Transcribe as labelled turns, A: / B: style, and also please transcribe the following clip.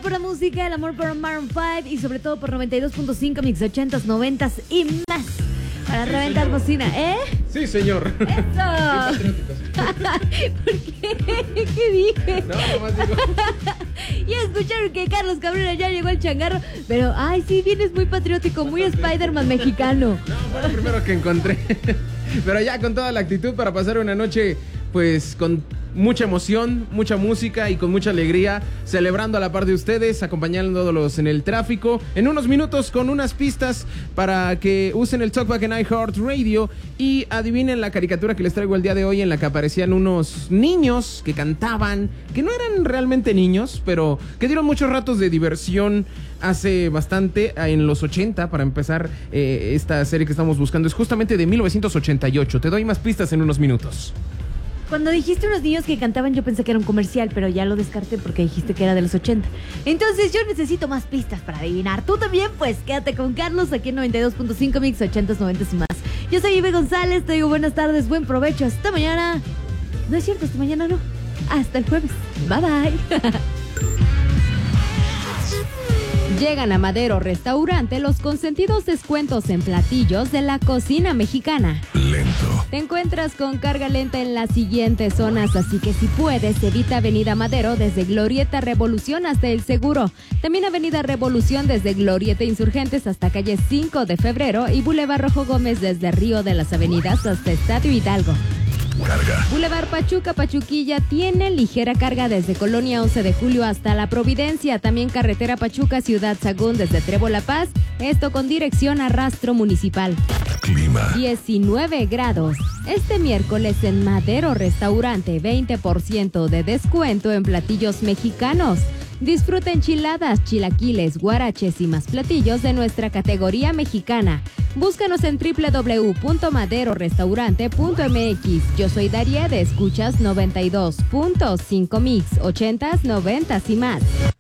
A: por la música, el amor por Maroon 5 y sobre todo por 92.5 Mix 80s, 90s y más. Para reventar bocina, ¿eh?
B: Sí, señor.
A: ¡Eso! ¿Por qué? ¿Qué dije?
B: No, nomás digo.
A: Ya escucharon que Carlos Cabrera ya llegó al changarro, pero ay, sí, vienes muy patriótico, muy Spider-Man mexicano.
B: No, fue lo primero que encontré. Pero ya con toda la actitud para pasar una noche, pues, con mucha emoción, mucha música y con mucha alegría, celebrando a la par de ustedes, acompañándolos en el tráfico. En unos minutos con unas pistas para que usen el Talkback en iHeartRadio y adivinen la caricatura que les traigo el día de hoy, en la que aparecían unos niños que cantaban, que no eran realmente niños, pero que dieron muchos ratos de diversión hace bastante, en los 80, para empezar. Esta serie que estamos buscando es justamente de 1988. Te doy más pistas en unos minutos.
A: Cuando dijiste unos niños que cantaban, yo pensé que era un comercial, pero ya lo descarté porque dijiste que era de los 80. Entonces yo necesito más pistas para adivinar. Tú también, pues quédate con Carlos aquí en 92.5 Mix 80s, 90s y más. Yo soy Ibe González, te digo buenas tardes, buen provecho, hasta mañana. No es cierto, hasta mañana no. Hasta el jueves. Bye bye.
C: Llegan a Madero Restaurante los consentidos descuentos en platillos de la cocina mexicana.
D: Lento.
C: Te encuentras con carga lenta en las siguientes zonas, así que si puedes, evita Avenida Madero desde Glorieta Revolución hasta El Seguro. También Avenida Revolución desde Glorieta Insurgentes hasta calle 5 de Febrero y Boulevard Rojo Gómez desde Río de las Avenidas hasta Estadio Hidalgo.
D: Carga.
C: Boulevard Pachuca, Pachuquilla tiene ligera carga desde Colonia 11 de Julio hasta La Providencia. También carretera Pachuca, Ciudad Sagún desde Trevo La Paz. Esto con dirección a Rastro Municipal.
D: Clima.
C: 19 grados. Este miércoles en Madero Restaurante, 20% de descuento en platillos mexicanos. Disfruta enchiladas, chilaquiles, guaraches y más platillos de nuestra categoría mexicana. Búscanos en www.maderorestaurante.mx. Yo soy Dariede, escuchas 92.5 Mix, 80s, 90s y más.